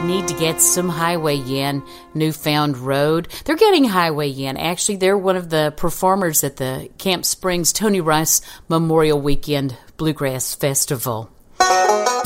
Need to get some highway yen, Newfound Road. They're getting highway yen. Actually, they're one of the performers at the Camp Springs Tony Rice Memorial Weekend Bluegrass Festival.